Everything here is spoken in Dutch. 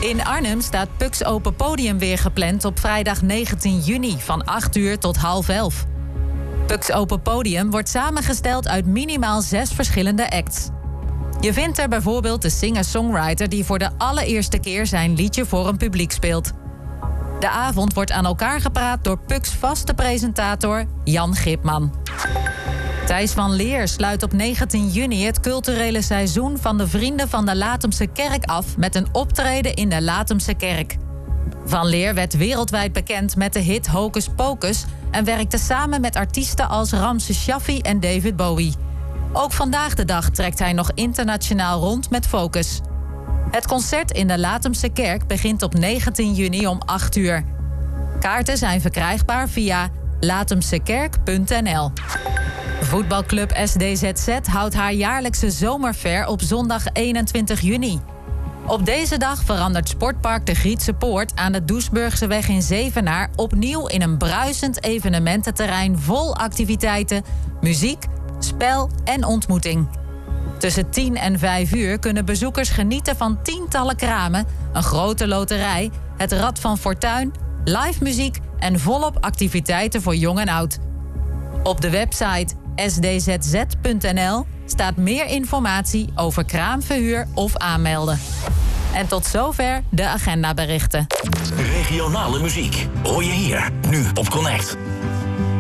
In Arnhem staat Puks Open Podium weer gepland op vrijdag 19 juni van 8 uur tot 10:30. Puks Open Podium wordt samengesteld uit minimaal 6 verschillende acts. Je vindt er bijvoorbeeld de singer-songwriter die voor de allereerste keer zijn liedje voor een publiek speelt. De avond wordt aan elkaar gepraat door Puks vaste presentator Jan Gipman. Thijs van Leer sluit op 19 juni het culturele seizoen van de Vrienden van de Lathumse Kerk af met een optreden in de Lathumse Kerk. Van Leer werd wereldwijd bekend met de hit Hocus Pocus en werkte samen met artiesten als Ramses Shaffi en David Bowie. Ook vandaag de dag trekt hij nog internationaal rond met Focus. Het concert in de Lathumse Kerk begint op 19 juni om 8 uur. Kaarten zijn verkrijgbaar via lathumsekerk.nl. Voetbalclub SDZZ houdt haar jaarlijkse zomerfair op zondag 21 juni. Op deze dag verandert Sportpark de Grietse Poort aan de Doesburgseweg in Zevenaar opnieuw in een bruisend evenemententerrein vol activiteiten, muziek, spel en ontmoeting. Tussen 10 en 5 uur kunnen bezoekers genieten van tientallen kramen, een grote loterij, het Rad van Fortuin, live muziek en volop activiteiten voor jong en oud. Op de website sdzz.nl staat meer informatie over kraamverhuur of aanmelden. En tot zover de agendaberichten. Regionale muziek hoor je hier, nu op Connect.